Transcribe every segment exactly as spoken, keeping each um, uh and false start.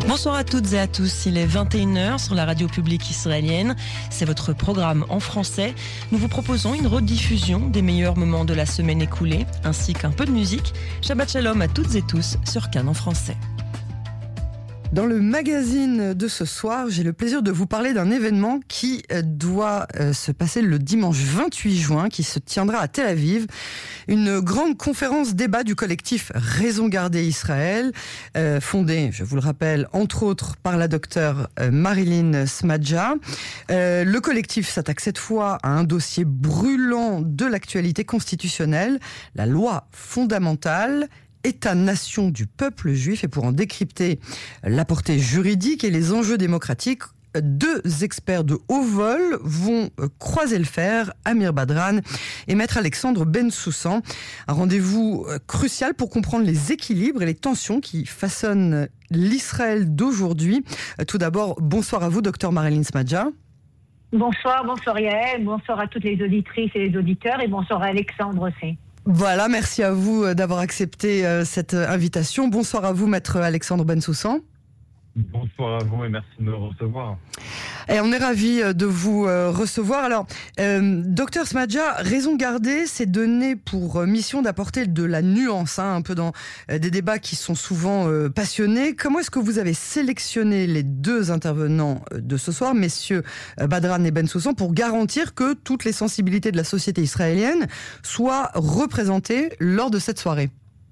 Bonsoir à toutes et à tous, il est vingt et une heures sur la radio publique israélienne. C'est votre programme en français. Nous vous proposons une rediffusion des meilleurs moments de la semaine écoulée, ainsi qu'un peu de musique. Shabbat Shalom à toutes et tous sur Cannes en français. Dans le magazine de ce soir, j'ai le plaisir de vous parler d'un événement qui doit se passer le dimanche vingt-huit juin, qui se tiendra à Tel Aviv. Une grande conférence débat du collectif Raison Garder Israël, euh, fondé, je vous le rappelle, entre autres par la docteure Marilyn Smadja. Euh, le collectif s'attaque cette fois à un dossier brûlant de l'actualité constitutionnelle, la loi fondamentale, État-nation du peuple juif. Et pour en décrypter la portée juridique et les enjeux démocratiques, deux experts de haut vol vont croiser le fer, Amir Badran et Maître Alexandre Bensoussan. Un rendez-vous crucial pour comprendre les équilibres et les tensions qui façonnent l'Israël d'aujourd'hui. Tout d'abord, bonsoir à vous, docteur Marilyn Smadja. Bonsoir, bonsoir Yael, bonsoir à toutes les auditrices et les auditeurs et bonsoir à Alexandre aussi. Voilà, merci à vous d'avoir accepté cette invitation. Bonsoir à vous, Maître Alexandre Bensoussan. Bonsoir à vous et merci de me recevoir. Et on est ravis de vous recevoir. Alors, euh, docteur Smadja, Raison Garder s'est donné pour mission d'apporter de la nuance, hein, un peu dans des débats qui sont souvent euh, passionnés. Comment est-ce que vous avez sélectionné les deux intervenants de ce soir, messieurs Badran et Bensoussan, pour garantir que toutes les sensibilités de la société israélienne soient représentées lors de cette soirée ?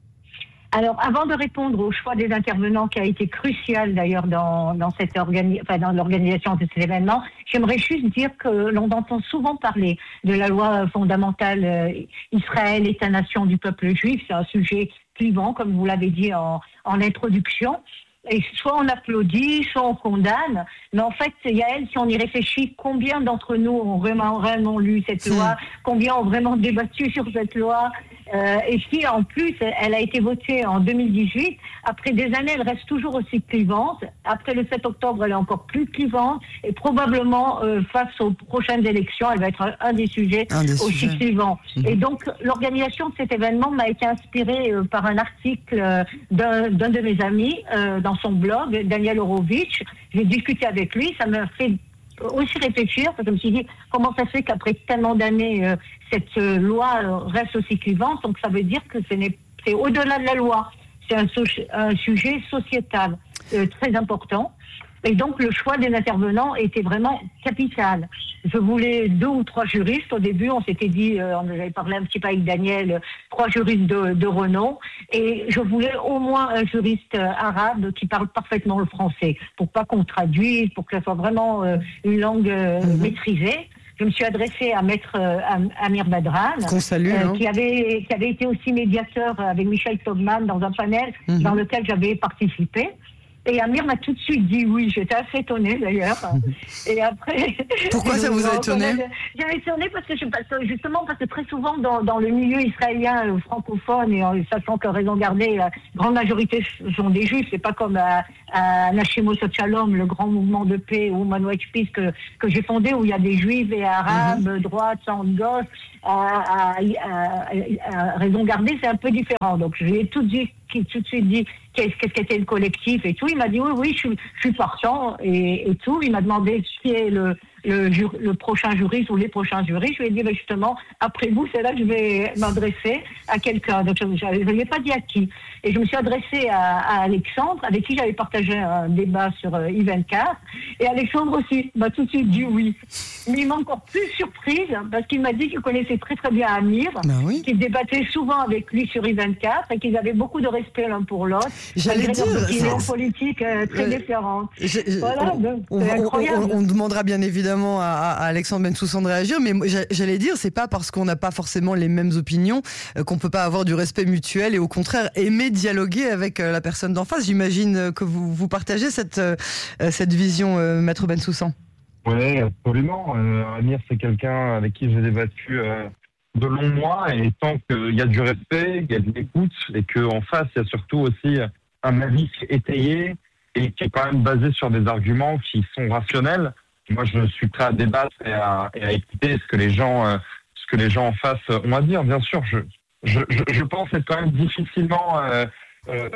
Alors, avant de répondre au choix des intervenants, qui a été crucial d'ailleurs dans, dans, cette organi- enfin, dans l'organisation de cet événement, j'aimerais juste dire que l'on entend souvent parler de la loi fondamentale euh, Israël, État-nation du peuple juif. C'est un sujet clivant, comme vous l'avez dit en, en introduction. Et soit on applaudit, soit on condamne. Mais en fait, Yael, si on y réfléchit, combien d'entre nous ont vraiment, vraiment lu cette loi, mmh. combien ont vraiment débattu sur cette loi, euh, et si en plus elle a été votée en deux mille dix-huit, après des années, elle reste toujours aussi clivante. Après le sept octobre, elle est encore plus clivante, et probablement euh, face aux prochaines élections, elle va être un, un des sujets un des aussi sujets. clivants. Mmh. Et donc, l'organisation de cet événement m'a été inspirée euh, par un article euh, d'un, d'un de mes amis euh, dans son blog, Daniel Horowitz. J'ai discuté avec lui, ça m'a fait aussi réfléchir, parce que je me suis dit, comment ça se fait qu'après tellement d'années, euh, cette euh, loi euh, reste aussi clivante. Donc ça veut dire que ce n'est, c'est au-delà de la loi, c'est un, so- un sujet sociétal euh, très important. Et donc, le choix des intervenants était vraiment capital. Je voulais deux ou trois juristes. Au début, on s'était dit, euh, on avait parlé un petit peu avec Daniel, euh, trois juristes de, de renom. Et je voulais au moins un juriste euh, arabe qui parle parfaitement le français, pour pas qu'on traduise, pour que ce soit vraiment euh, une langue euh, mmh. maîtrisée. Je me suis adressée à Maître euh, Amir Badran, qu'on salue, euh, hein. qui avait qui avait été aussi médiateur avec Michel Tobman dans un panel mmh. dans lequel j'avais participé. Et Amir m'a tout de suite dit oui. J'étais assez étonnée d'ailleurs. Et après. Pourquoi ça vous a étonné ? J'ai étonné parce que je passe justement parce que très souvent dans, dans le milieu israélien euh, francophone, et en sachant que Raison Garder, la grande majorité sont des juifs. C'est pas comme à, à Nashimo Shalom, le grand mouvement de paix, ou Human Rights Peace que que j'ai fondé, où il y a des juifs et arabes, mm-hmm. droite, centre-gauche. À, à, à, à Raison Garder, c'est un peu différent. Donc je lui ai tout dit. Qui tout de suite dit qu'est-ce, qu'est-ce qu'était le collectif et tout. Il m'a dit oui, oui, je suis, je suis partant et, et tout. Il m'a demandé qui est le, le, le prochain juriste ou les prochains juristes. Je lui ai dit, ben justement, après vous, c'est là que je vais m'adresser à quelqu'un. Donc je ne lui ai pas dit à qui. Et je me suis adressée à, à Alexandre, avec qui j'avais partagé un débat sur euh, I vingt-quatre. Et Alexandre aussi m'a tout de suite dit oui. Mais il m'a encore plus surprise parce qu'il m'a dit qu'il connaissait très très bien Amir, ben oui. qu'il débattait souvent avec lui sur I vingt-quatre et qu'ils avaient beaucoup de respect l'un pour l'autre. J'allais dire, c'est une politique euh, très euh, différente. Je, je, voilà, on, c'est on, incroyable. On, on demandera bien évidemment à, à Alexandre Bensoussan de réagir, mais j'allais dire, c'est pas parce qu'on n'a pas forcément les mêmes opinions euh, qu'on peut pas avoir du respect mutuel et au contraire aimer dialoguer avec euh, la personne d'en face. J'imagine que vous, vous partagez cette, euh, cette vision, euh, Maître Bensoussan. Oui, absolument. Euh, Amir, c'est quelqu'un avec qui j'ai débattu euh, de longs mois, et tant qu'il y a du respect, il y a de l'écoute, et qu'en face, il y a surtout aussi un avis étayé et qui est quand même basé sur des arguments qui sont rationnels. Moi, je suis prêt à débattre et à, et à écouter ce que les gens, euh, ce que les gens en face ont à dire. Bien sûr, je, je, je, je pense être quand même difficilement euh, euh,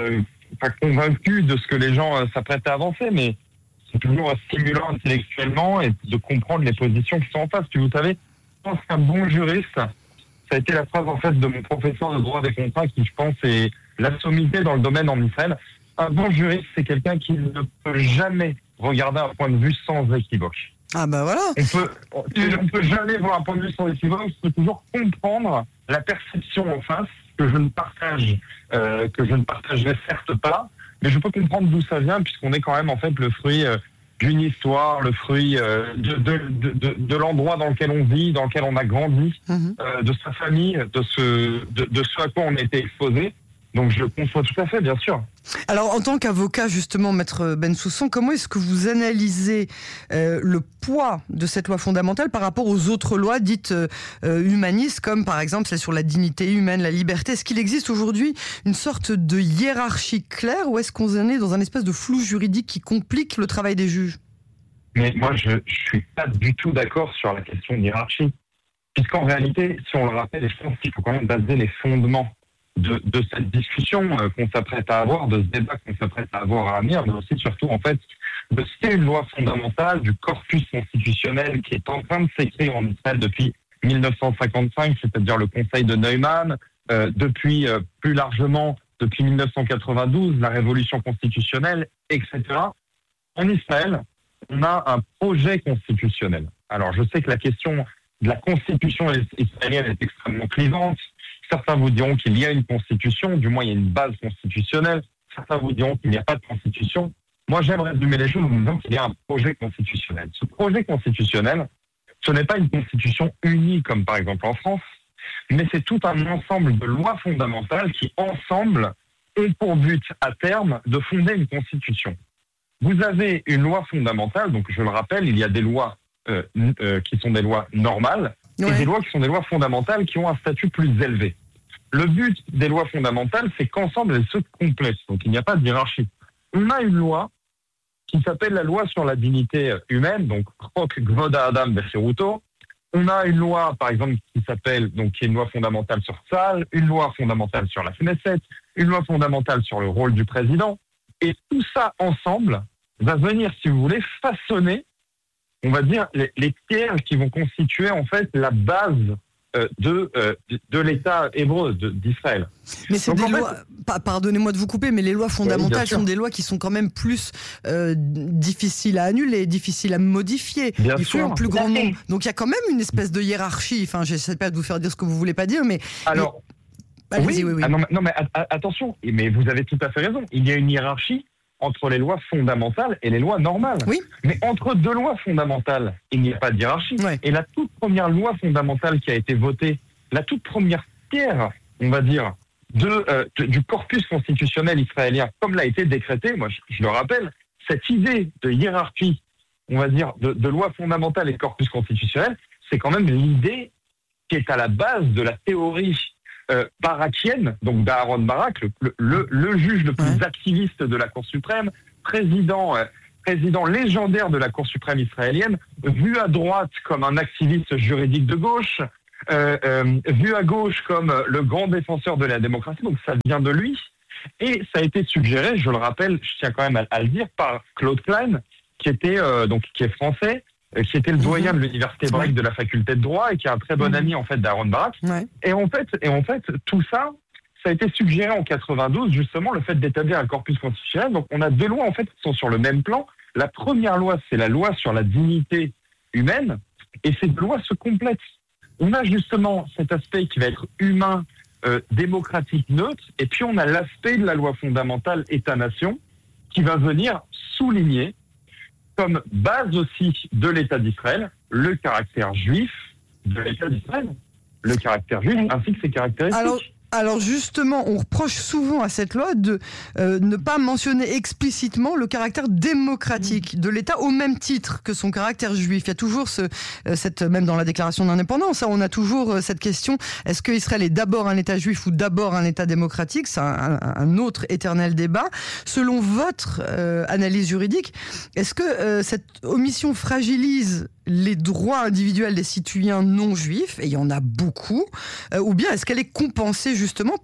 pas convaincu de ce que les gens euh, s'apprêtent à avancer, mais c'est toujours stimulant intellectuellement et de comprendre les positions qui sont en face. Puis vous savez, je pense qu'un bon juriste, ça a été la phrase en fait de mon professeur de droit des contrats qui, je pense, est la sommité dans le domaine en Israël. Un bon juriste, c'est quelqu'un qui ne peut jamais regarder un point de vue sans équivoque. Ah bah voilà. On peut, on peut jamais voir un point de vue sans équivoque. On peut toujours comprendre la perception en face que je ne partage, euh, que je ne partagerai certes pas, mais je peux comprendre d'où ça vient puisqu'on est quand même en fait le fruit euh, d'une histoire, le fruit euh, de, de, de, de, de l'endroit dans lequel on vit, dans lequel on a grandi, mm-hmm. euh, de sa famille, de ce, de, de ce à quoi on a été exposé. Donc je le conçois tout à fait, bien sûr. Alors en tant qu'avocat, justement, Maître Bensoussan, comment est-ce que vous analysez euh, le poids de cette loi fondamentale par rapport aux autres lois dites euh, humanistes, comme par exemple celle sur la dignité humaine, la liberté? Est-ce qu'il existe aujourd'hui une sorte de hiérarchie claire ou est-ce qu'on en est dans un espèce de flou juridique qui complique le travail des juges? Mais moi, je ne suis pas du tout d'accord sur la question de hiérarchie. Puisqu'en réalité, si on le rappelle, et je pense qu'il faut quand même baser les fondements De, de cette discussion euh, qu'on s'apprête à avoir, de ce débat qu'on s'apprête à avoir à venir, mais aussi surtout en fait de ce qu'est une loi fondamentale du corpus constitutionnel qui est en train de s'écrire en Israël depuis mille neuf cent cinquante-cinq, c'est-à-dire le Conseil de Neumann, euh, depuis euh, plus largement depuis mille neuf cent quatre-vingt-douze, la révolution constitutionnelle, et cetera. En Israël, on a un projet constitutionnel. Alors je sais que la question de la constitution israélienne est extrêmement clivante. Certains vous diront qu'il y a une constitution, du moins il y a une base constitutionnelle. Certains vous diront qu'il n'y a pas de constitution. Moi, j'aime résumer les choses en disant qu'il y a un projet constitutionnel. Ce projet constitutionnel, ce n'est pas une constitution unie comme par exemple en France, mais c'est tout un ensemble de lois fondamentales qui, ensemble, ont pour but à terme de fonder une constitution. Vous avez une loi fondamentale, donc je le rappelle, il y a des lois euh, euh, qui sont des lois normales, Ouais. et des lois qui sont des lois fondamentales qui ont un statut plus élevé. Le but des lois fondamentales, c'est qu'ensemble, elles se complètent. Donc, il n'y a pas de hiérarchie. On a une loi qui s'appelle la loi sur la dignité humaine, donc Chok Kvoda Adam Bechiruto. On a une loi, par exemple, qui s'appelle, donc, qui est une loi fondamentale sur Tzahal, une loi fondamentale sur la Knesset, une loi fondamentale sur le rôle du président. Et tout ça, ensemble, va venir, si vous voulez, façonner, on va dire, les, les pierres qui vont constituer en fait la base euh, de, euh, de l'État hébreu, de, d'Israël. Mais c'est Donc, des lois, fait... pardonnez-moi de vous couper, mais les lois fondamentales oui, sont des lois qui sont quand même plus euh, difficiles à annuler, difficiles à modifier. Bien il faut sûr. un plus grand nombre. Donc il y a quand même une espèce de hiérarchie. Enfin, j'essaie pas de vous faire dire ce que vous voulez pas dire, mais... Alors, mais... oui, oui, oui. Ah, non, non, mais a, a, attention, mais vous avez tout à fait raison. Il y a une hiérarchie entre les lois fondamentales et les lois normales. Oui. Mais entre deux lois fondamentales, il n'y a pas de hiérarchie. Ouais. Et la toute première loi fondamentale qui a été votée, la toute première pierre, on va dire, de, euh, de, du corpus constitutionnel israélien, comme l'a été décrété, moi je, je le rappelle, cette idée de hiérarchie, on va dire, de, de loi fondamentale et de corpus constitutionnel, c'est quand même l'idée qui est à la base de la théorie Euh, barakienne, donc d'Aaron Barak, le, le, le juge le plus ouais. activiste de la Cour suprême, président, euh, président légendaire de la Cour suprême israélienne, vu à droite comme un activiste juridique de gauche, euh, euh, vu à gauche comme le grand défenseur de la démocratie, donc ça vient de lui. Et ça a été suggéré, je le rappelle, je tiens quand même à, à le dire, par Claude Klein, qui était euh, donc qui est français, qui était le doyen de l'université hébraïque de la faculté de droit et qui est un très bon ami en fait d'Aaron Barak. Ouais. Et en fait, et en fait, tout ça, ça a été suggéré en quatre-vingt-douze justement le fait d'établir un corpus constitutionnel. Donc on a deux lois en fait qui sont sur le même plan. La première loi, c'est la loi sur la dignité humaine, et ces deux lois se complètent. On a justement cet aspect qui va être humain, euh, démocratique, neutre, et puis on a l'aspect de la loi fondamentale État-nation qui va venir souligner comme base aussi de l'État d'Israël, le caractère juif de l'État d'Israël, le caractère juif ainsi que ses caractéristiques. Alors, alors justement, on reproche souvent à cette loi de euh, ne pas mentionner explicitement le caractère démocratique de l'État au même titre que son caractère juif. Il y a toujours ce, euh, cette, même dans la déclaration d'indépendance, hein, on a toujours euh, cette question, est-ce que Israël est d'abord un État juif ou d'abord un État démocratique? C'est un, un, un autre éternel débat. Selon votre euh, analyse juridique, est-ce que euh, cette omission fragilise les droits individuels des citoyens non juifs, et il y en a beaucoup, euh, ou bien est-ce qu'elle est compensée justement par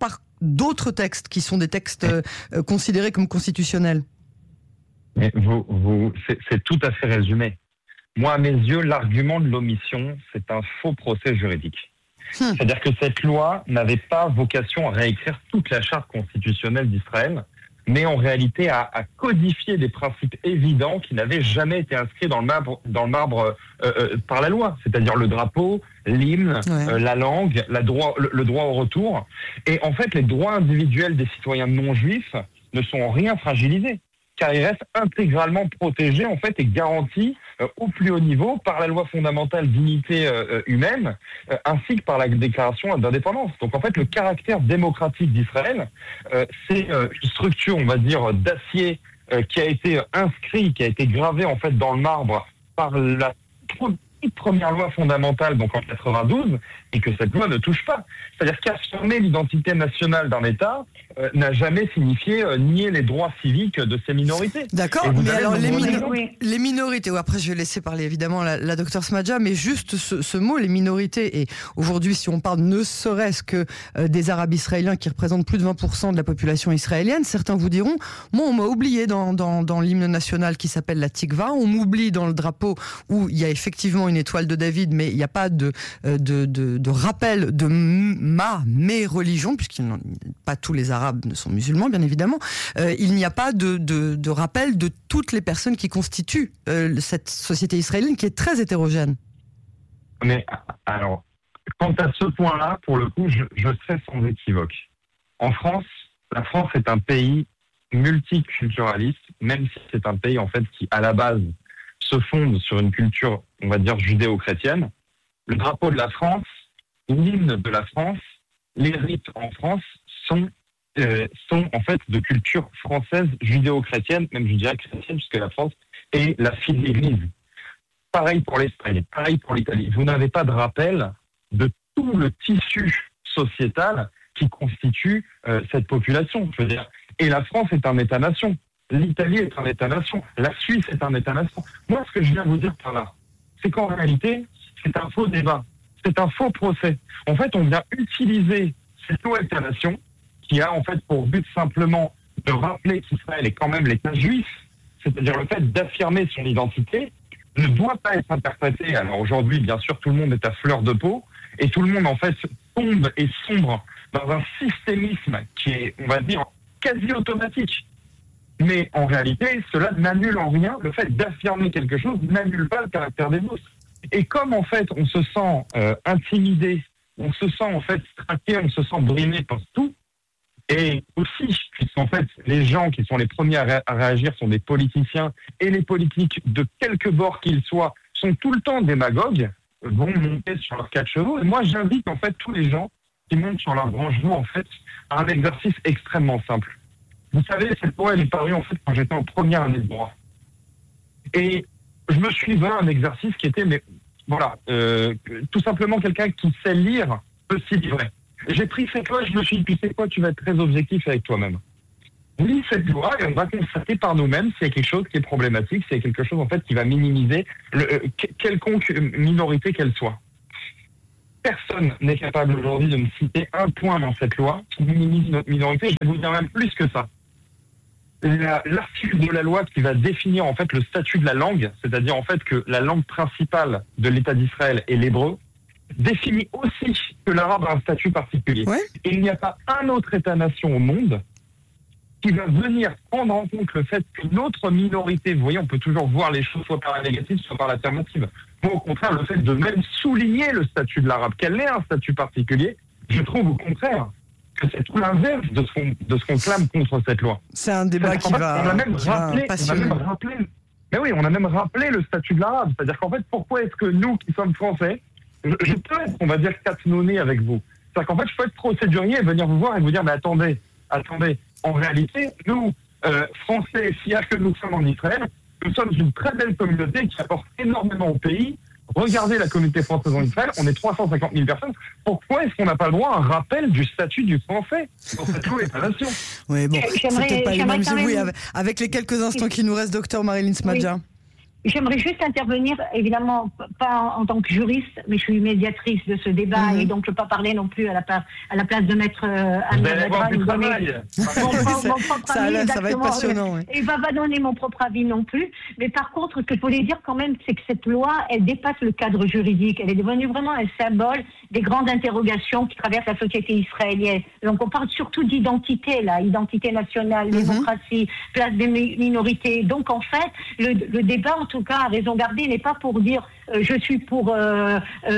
d'autres textes qui sont des textes euh, considérés comme constitutionnels. Mais vous, vous, c'est, c'est tout à fait résumé. Moi, à mes yeux, l'argument de l'omission, c'est un faux procès juridique. Hmm. C'est-à-dire que cette loi n'avait pas vocation à réécrire toute la charte constitutionnelle d'Israël, mais en réalité à, à codifier des principes évidents qui n'avaient jamais été inscrits dans le marbre, dans le marbre euh, euh, par la loi, c'est-à-dire le drapeau, l'hymne, ouais. euh, la langue, la droit, le, le droit au retour. Et en fait, les droits individuels des citoyens non juifs ne sont en rien fragilisés, car ils restent intégralement protégés en fait et garantis euh, au plus haut niveau par la loi fondamentale dignité euh, humaine, euh, ainsi que par la déclaration d'indépendance. Donc en fait, le caractère démocratique d'Israël, euh, c'est euh, une structure, on va dire, d'acier euh, qui a été inscrit, qui a été gravé en fait dans le marbre par la première loi fondamentale, donc en quatre-vingt-douze, et que cette loi ne touche pas. C'est-à-dire qu'affirmer l'identité nationale d'un État euh, n'a jamais signifié euh, nier les droits civiques de ces minorités. D'accord, mais alors les, mino- oui. les minorités, ou après je vais laisser parler évidemment la, la docteure Smadja, mais juste ce, ce mot, les minorités, et aujourd'hui si on parle ne serait-ce que euh, des Arabes israéliens qui représentent plus de vingt pour cent de la population israélienne, certains vous diront, moi on m'a oublié dans, dans, dans l'hymne national qui s'appelle la Tikva, on m'oublie dans le drapeau où il y a effectivement une étoile de David, mais il n'y a pas de, de, de, de rappel de ma, mes religions, puisqu'il pas tous les Arabes ne sont musulmans, bien évidemment. Euh, il n'y a pas de, de, de rappel de toutes les personnes qui constituent euh, cette société israélienne qui est très hétérogène. Mais alors, quant à ce point-là, pour le coup, je, je serai sans équivoque. En France, la France est un pays multiculturaliste, même si c'est un pays en fait qui, à la base, se fonde sur une culture, on va dire, judéo-chrétienne. Le drapeau de la France, l'hymne de la France, les rites en France sont, euh, sont en fait de culture française, judéo-chrétienne, même je dirais chrétienne, puisque la France est la fille de l'Église. Pareil pour l'Espagne, pareil pour l'Italie. Vous n'avez pas de rappel de tout le tissu sociétal qui constitue euh, cette population. Je veux dire, et la France est un État-nation. L'Italie est un État-nation. La Suisse est un État-nation. Moi, ce que je viens vous dire par là, c'est qu'en réalité, c'est un faux débat. C'est un faux procès. En fait, on vient utiliser cette loi État-nation qui a en fait pour but simplement de rappeler qu'Israël est quand même l'État juif, c'est-à-dire le fait d'affirmer son identité, ne doit pas être interprété. Alors aujourd'hui, bien sûr, tout le monde est à fleur de peau et tout le monde en fait tombe et sombre dans un systémisme qui est, on va dire, quasi automatique. Mais en réalité, cela n'annule en rien le fait d'affirmer quelque chose, n'annule pas le caractère des autres. Et comme en fait on se sent euh, intimidé, on se sent en fait traqué, on se sent brimé par tout, et aussi puisqu'en fait les gens qui sont les premiers à, ré- à réagir sont des politiciens, et les politiques de quelque bord qu'ils soient sont tout le temps démagogues, vont monter sur leurs quatre chevaux. Et moi j'invite en fait tous les gens qui montent sur leurs grands chevaux en fait à un exercice extrêmement simple. Vous savez, cette loi elle est parue en fait quand j'étais en première année de droit. Et je me suis fait un exercice qui était, mais voilà, euh, tout simplement quelqu'un qui sait lire peut s'y livrer. J'ai pris cette loi et je me suis dit, tu sais quoi, tu vas être très objectif avec toi-même. Lis cette loi et on va constater par nous-mêmes s'il y a quelque chose qui est problématique, s'il y a quelque chose en fait qui va minimiser le, euh, quelconque minorité qu'elle soit. Personne n'est capable aujourd'hui de me citer un point dans cette loi qui minimise notre minorité. Je vais vous dire même plus que ça. La, l'article de la loi qui va définir en fait le statut de la langue, c'est-à-dire en fait que la langue principale de l'État d'Israël est l'hébreu, définit aussi que l'arabe a un statut particulier. Ouais. Et il n'y a pas un autre État-nation au monde qui va venir prendre en compte le fait qu'une autre minorité, vous voyez, on peut toujours voir les choses soit par la négative, soit par l'affirmative. Moi, au contraire, le fait de même souligner le statut de l'arabe, qu'elle ait un statut particulier, je trouve au contraire que c'est tout l'inverse de ce qu'on, de ce qu'on clame contre cette loi. C'est un débat qui, fait, va, on a même qui rappelé, va on a même rappelé, mais oui, on a même rappelé le statut de l'arabe. C'est-à-dire qu'en fait, pourquoi est-ce que nous, qui sommes français, je, je peux être, on va dire, quatre-nonnés avec vous. C'est-à-dire qu'en fait, je peux être procédurier et venir vous voir et vous dire, mais attendez, attendez, en réalité, nous, euh, Français, s'il y a que nous sommes en Israël, nous sommes une très belle communauté qui apporte énormément au pays. Regardez la communauté française en Israël, on est trois cent cinquante mille personnes. Pourquoi est-ce qu'on n'a pas le droit à un rappel du statut du français dans cette loi État-nation ? Oui, bon, c'est peut-être pas les mêmes. Oui, avec, avec les quelques instants qui nous restent, docteur Marilyn Smadja. Oui. J'aimerais juste intervenir, évidemment, pas en tant que juriste, mais je suis médiatrice de ce débat mmh. et donc je ne peux pas parler non plus à la, place, à la place de maître euh, Amir Badran. Mon, mon, mon propre ça, avis, ça va être passionnant. Oui. Et ne va pas donner mon propre avis non plus. Mais par contre, ce que je voulais dire quand même, c'est que cette loi, elle dépasse le cadre juridique. Elle est devenue vraiment un symbole des grandes interrogations qui traversent la société israélienne. Donc on parle surtout d'identité, là, identité nationale, mmh. démocratie, place des minorités. Donc en fait, le, le débat, en tout cas, à raison gardée, n'est pas pour dire euh, je suis pour euh,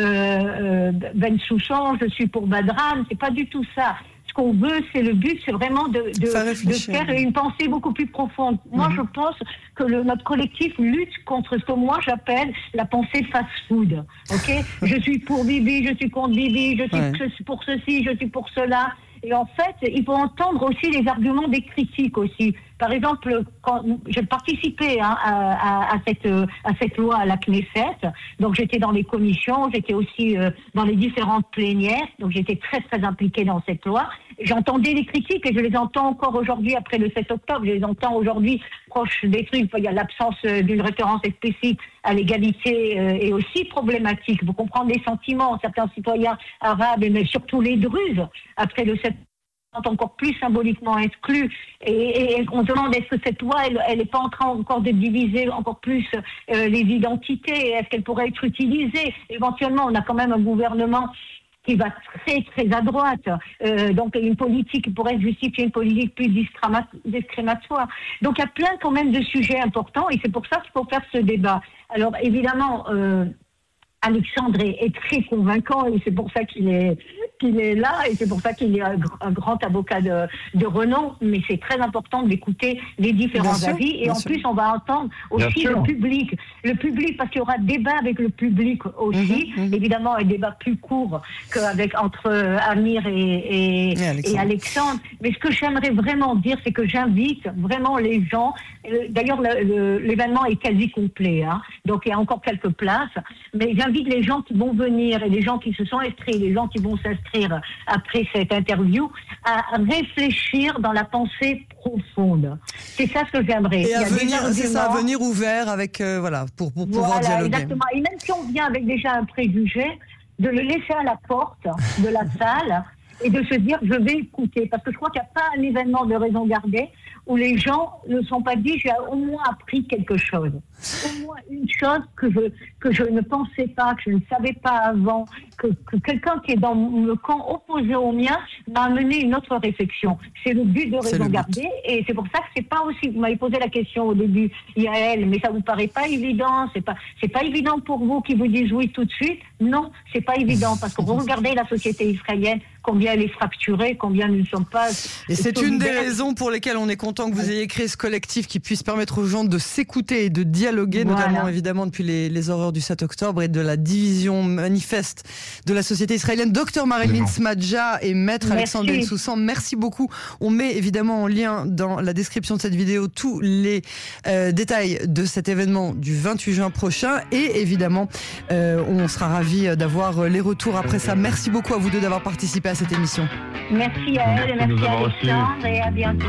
euh, Ben Souchon, je suis pour Badran, c'est pas du tout ça. Ce qu'on veut, c'est le but, c'est vraiment de, de, de faire une pensée beaucoup plus profonde. Mm-hmm. Moi, je pense que le, notre collectif lutte contre ce que moi j'appelle la pensée fast-food. Ok, je suis pour Bibi, je suis contre Bibi, je suis ouais. pour ceci, je suis pour cela. Et en fait, il faut entendre aussi les arguments des critiques aussi. Par exemple, quand j'ai participé hein, à, à, à, cette, à cette loi à la Knesset, donc j'étais dans les commissions, j'étais aussi euh, dans les différentes plénières, donc j'étais très très impliquée dans cette loi. J'entendais les critiques et je les entends encore aujourd'hui après le sept octobre, je les entends aujourd'hui proches des trucs. Il y a l'absence d'une référence explicite à l'égalité euh, est aussi problématique. Vous comprenez les sentiments, certains citoyens arabes, mais surtout les Druzes, après le sept encore plus symboliquement exclus et, et on se demande est-ce que cette loi elle n'est pas en train encore de diviser encore plus euh, les identités, est-ce qu'elle pourrait être utilisée éventuellement. On a quand même un gouvernement qui va très très à droite, euh, donc une politique qui pourrait justifier une politique plus discriminatoire. Donc il y a plein quand même de sujets importants et c'est pour ça qu'il faut faire ce débat. Alors évidemment euh, Alexandre est, est très convaincant et c'est pour ça qu'il est, qu'il est là et c'est pour ça qu'il est un, un grand avocat de, de renom, mais c'est très important d'écouter les différents bien avis sûr, et en sûr. Plus on va entendre aussi le public, le public parce qu'il y aura débat avec le public aussi, mmh, mmh. évidemment un débat plus court qu'avec entre Amir et, et, et, Alexandre. et Alexandre, mais ce que j'aimerais vraiment dire c'est que j'invite vraiment les gens, d'ailleurs le, le, l'événement est quasi complet, hein, donc il y a encore quelques places, mais j'invite les gens qui vont venir et les gens qui se sont inscrits, les gens qui vont s'inscrire après cette interview, à réfléchir dans la pensée profonde. C'est ça ce que j'aimerais. Et à venir, c'est ça, à venir ouvert avec, euh, voilà, pour, pour pouvoir voilà, dialoguer. Exactement. Et même si on vient avec déjà un préjugé, de le laisser à la porte de la salle et de se dire, je vais écouter. Parce que je crois qu'il n'y a pas un événement de raison gardée où les gens ne sont pas dit, j'ai au moins appris quelque chose. Au moins une chose que je, que je ne pensais pas, que je ne savais pas avant, que, que quelqu'un qui est dans le camp opposé au mien m'a amené une autre réflexion. C'est le but de raison gardée et c'est pour ça que c'est pas aussi, vous m'avez posé la question au début, Yael, mais ça vous paraît pas évident, c'est pas, c'est pas évident pour vous qui vous disent oui tout de suite. Non, c'est pas évident parce que vous regardez la société israélienne, combien elle est fracturée, combien nous ne sommes pas. Et c'est solidaires. Une des raisons pour lesquelles on est content que vous ayez créé ce collectif qui puisse permettre aux gens de s'écouter et de dialoguer, voilà. Notamment évidemment depuis les, les horreurs du sept octobre et de la division manifeste de la société israélienne. Docteur Marilyn Smadja et Maître merci. Alexandre Bensoussan, merci beaucoup. On met évidemment en lien dans la description de cette vidéo tous les euh, détails de cet événement du vingt-huit juin prochain et évidemment euh, on sera ravis d'avoir les retours après ça. Merci beaucoup à vous deux d'avoir participé à cette émission. Merci à elle, merci, merci à Alexandre et à bientôt.